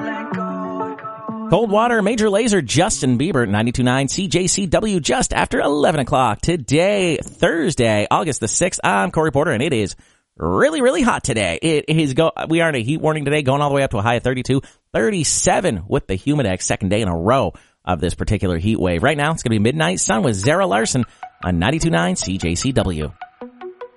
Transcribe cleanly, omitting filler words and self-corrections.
Cold Water, Major Lazer, Justin Bieber, 92.9 CJCW just after 11 o'clock. Today, Thursday, August the 6th, I'm Corey Porter, and it is really, really hot today. We are in a heat warning today, going all the way up to a high of 32, 37 with the Humidex, second day in a row of this particular heat wave. Right now, it's going to be midnight sun with Zara Larson on 92.9 CJCW.